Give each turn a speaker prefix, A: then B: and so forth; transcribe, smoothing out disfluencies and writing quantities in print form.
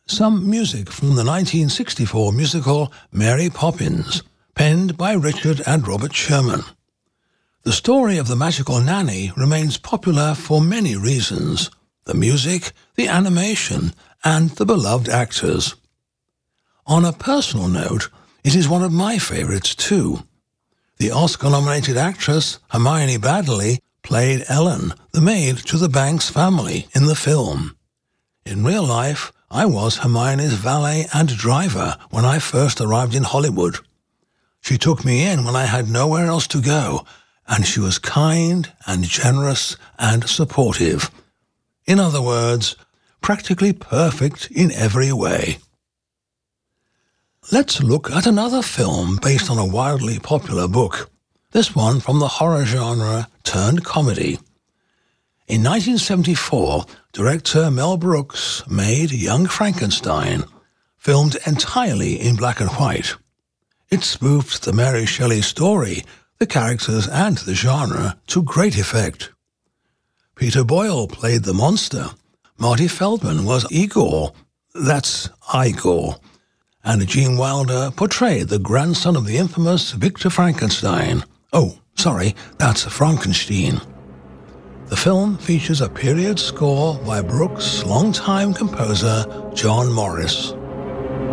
A: some music from the 1964 musical Mary Poppins, penned by Richard and Robert Sherman. The story of the magical nanny remains popular for many reasons: the music, the animation, and the beloved actors. On a personal note, it is one of my favorites too. The Oscar-nominated actress Hermione Baddeley played Ellen, the maid to the Banks family, in the film. In real life, I was Hermione's valet and driver when I first arrived in Hollywood. She took me in when I had nowhere else to go, and she was kind and generous and supportive. In other words, practically perfect in every way. Let's look at another film based on a wildly popular book, this one from the horror genre turned comedy. In 1974, director Mel Brooks made Young Frankenstein, filmed entirely in black and white. It spoofed the Mary Shelley story, the characters and the genre to great effect. Peter Boyle played the monster, Marty Feldman was Igor, that's Igor, and Gene Wilder portrayed the grandson of the infamous Victor Frankenstein. Oh, sorry, that's Frankenstein. The film features a period score by Brooks' longtime composer John Morris.